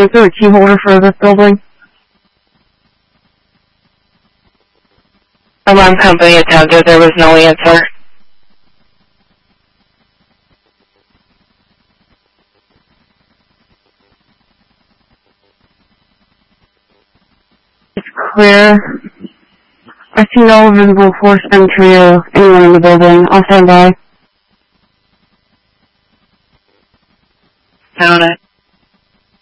Is there a key holder for this building? Alarm company attempted. There was no answer. It's clear. I see no visible forced entry or anyone in the building. I'll stand by. Found it.